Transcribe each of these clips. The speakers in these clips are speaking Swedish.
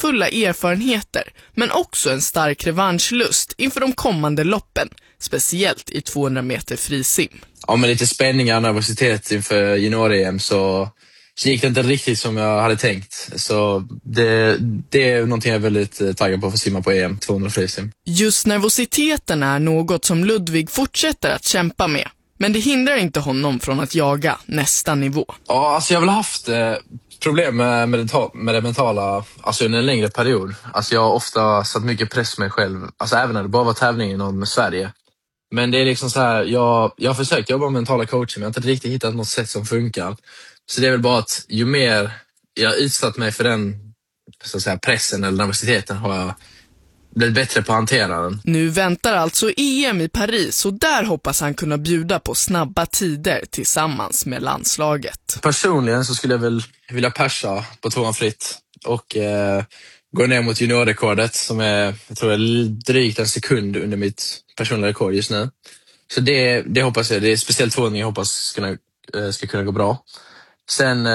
värdefulla erfarenheter, men också en stark revanschlust inför de kommande loppen, speciellt i 200 meter frisim. Ja, med lite spänning och nervositet inför junior-EM så gick det inte riktigt som jag hade tänkt. Så det är någonting jag är väldigt taggad på för att simma på EM 200 frisim. Just nervositeten är något som Ludvig fortsätter att kämpa med. Men det hindrar inte honom från att jaga nästa nivå. Ja, alltså jag har väl haft problem med det mentala alltså under en längre period. Alltså jag har ofta satt mycket press på mig själv. Alltså även när det bara var tävling inom Sverige. Men det är liksom så här, jag har försökt jobba med mentala coacher men jag har inte riktigt hittat något sätt som funkar. Så det är väl bara att ju mer jag har utsatt mig för den så att säga, pressen eller nervositeten har jag blivit bättre på att hantera den. Nu väntar alltså EM i Paris och där hoppas han kunna bjuda på snabba tider tillsammans med landslaget. Personligen så skulle jag väl vilja persa på 200 fritt och gå ner mot juniorrekordet som är, jag tror är drygt en sekund under mitt personliga rekord just nu. Så det hoppas jag, det är speciellt 200 jag hoppas ska kunna gå bra. Sen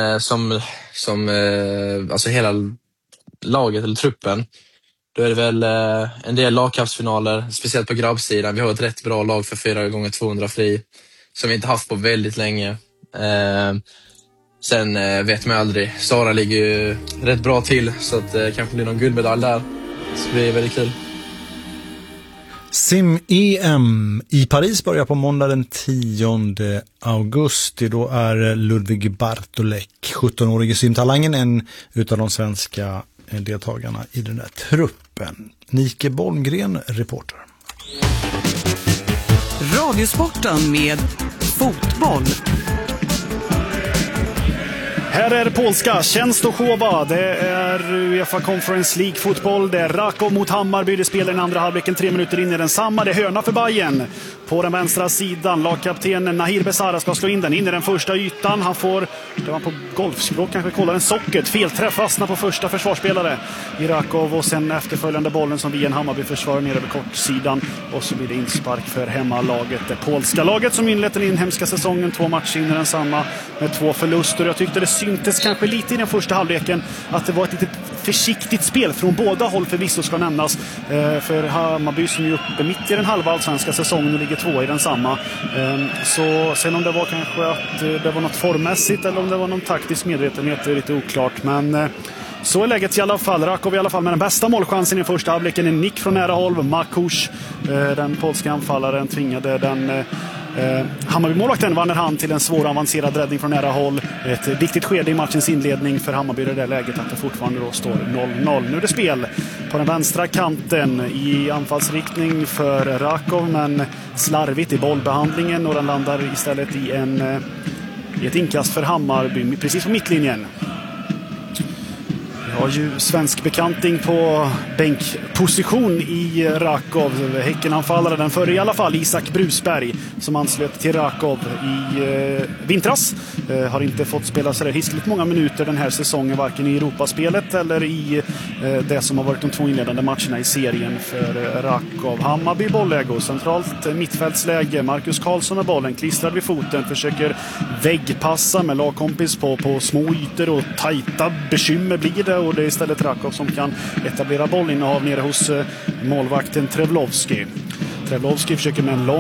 alltså hela laget eller truppen, då är det väl en del lagkampsfinaler, speciellt på grabbsidan. Vi har ett rätt bra lag för 4x200 fri som vi inte haft på väldigt länge. Sen vet man aldrig. Sara ligger ju rätt bra till så att det kanske blir någon guldmedalj där. Så det blir väldigt kul. Sim-EM i Paris börjar på måndag den 10 augusti. Då är Ludvig Bartolek, 17-årige simtalangen, en utav de svenska deltagarna i den där truppen. Nike Bolmgren, reporter. Radiosporten med fotboll. Här är polska Częstochowa. Det är UEFA Conference League-fotboll. Det är Raków mot Hammarby. Det spelar den andra halvleken 3 minuter in i den samma. Det är hörna för Bayern. På den vänstra sidan, lagkaptenen Nahir Besara ska slå in den in i den första ytan. Han får, det var på golfspråk kanske kollar en socket. Felträff, fastnar på första försvarsspelare i Raków och sen efterföljande bollen som via en Hammarby försvarar ner över kortsidan. Och så blir det inspark för hemmalaget. Det polska laget som inlett den inhemska säsongen, 2 matcher in i den samma med 2 förluster. Jag tyckte det syntes kanske lite i den första halvleken att det var ett litet försiktigt spel från båda håll förvisso ska nämnas. För Hammarby som är uppe mitt i den halva allsvenska säsongen och ligger 2 i den samma. Så sen om det var kanske att det var något formmässigt eller om det var någon taktisk medvetenhet är lite oklart. Men så är läget i alla fall. Raków i alla fall med den bästa målchansen i första halvleken. En nick från nära håll. Makusz, den polska anfallaren, tvingade den Hammarby-målvakten vann hand till en svår avancerad räddning från nära håll. Ett viktigt skede i matchens inledning för Hammarby i det där läget att det fortfarande då står 0-0. Nu är det spel på den vänstra kanten i anfallsriktning för Raków, men slarvigt i bollbehandlingen och den landar istället i ett inkast för Hammarby precis på mittlinjen. Vi har ju svensk bekanting på bänkposition i Raków. Häckenanfallare, den förre i alla fall, Isak Brusberg, som anslöt till Raków i vintras. Har inte fått spela så hiskligt många minuter den här säsongen, varken i Europaspelet eller i det som har varit de 2 inledande matcherna i serien för Raków. Hammarby bolläge och centralt mittfältsläge. Marcus Karlsson med bollen, klistrad vid foten, försöker väggpassa med lagkompis på små ytor och tajta bekymmer blir det. Och det är istället Raków som kan etablera bollinnehav nere hos målvakten Trevlovski. Trevlovski försöker med en lång